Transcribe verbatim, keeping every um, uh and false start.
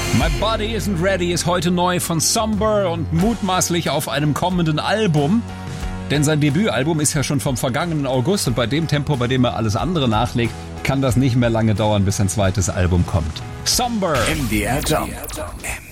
My Body Isn't Ready ist heute neu von Somber und mutmaßlich auf einem kommenden Album. Denn sein Debütalbum ist ja schon vom vergangenen August und bei dem Tempo, bei dem er alles andere nachlegt, kann das nicht mehr lange dauern, bis ein zweites Album kommt. Somber. M D R Jump.